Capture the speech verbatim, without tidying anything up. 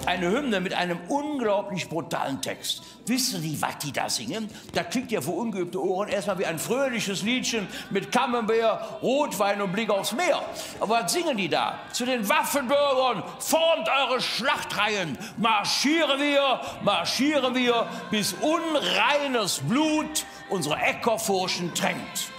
eine Hymne mit einem unglaublich brutalen Text. Wissen Sie, was die da singen? Da klingt ja für ungeübte Ohren erstmal wie ein fröhliches Liedchen mit Camembert, Rotwein und Blick aufs Meer. Aber was singen die da? Zu den Waffenbürgern, formt eure Schlachtreihen, marschieren wir, marschieren wir, bis unreines Blut unsere Äckerfurchen tränkt.